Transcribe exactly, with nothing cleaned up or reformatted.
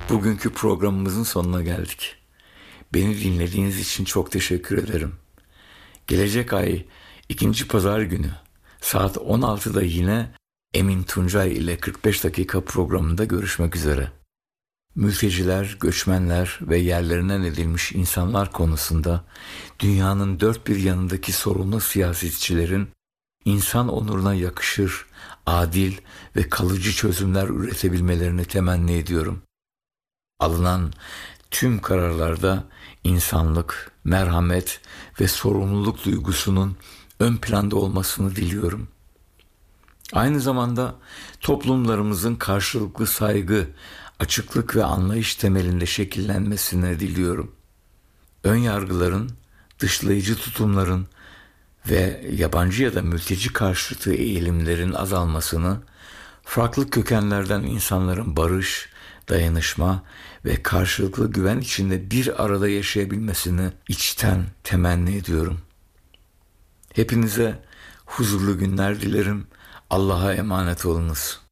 Bugünkü programımızın sonuna geldik. Beni dinlediğiniz için çok teşekkür ederim. Gelecek ay ikinci pazar günü saat on altıda yine Emin Tuncay ile kırk beş dakika programında görüşmek üzere. Mülteciler, göçmenler ve yerlerinden edilmiş insanlar konusunda dünyanın dört bir yanındaki sorumlu siyasetçilerin insan onuruna yakışır, adil ve kalıcı çözümler üretebilmelerini temenni ediyorum. Alınan tüm kararlarda insanlık, merhamet ve sorumluluk duygusunun ön planda olmasını diliyorum. Aynı zamanda toplumlarımızın karşılıklı saygı, açıklık ve anlayış temelinde şekillenmesini diliyorum. Ön yargıların, dışlayıcı tutumların ve yabancı ya da mülteci karşıtı eğilimlerin azalmasını, farklı kökenlerden insanların barış, dayanışma ve karşılıklı güven içinde bir arada yaşayabilmesini içten temenni ediyorum. Hepinize huzurlu günler dilerim. Allah'a emanet olunuz.